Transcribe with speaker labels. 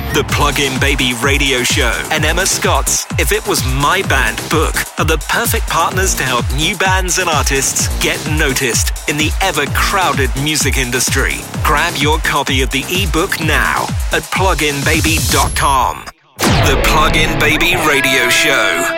Speaker 1: The Plug-in Baby Radio Show and Emma Scott's If It Was My Band book are the perfect partners to help new bands and artists get noticed in the ever-crowded music industry. Grab your copy of the ebook now at pluginbaby.com. The Plug-in Baby Radio Show.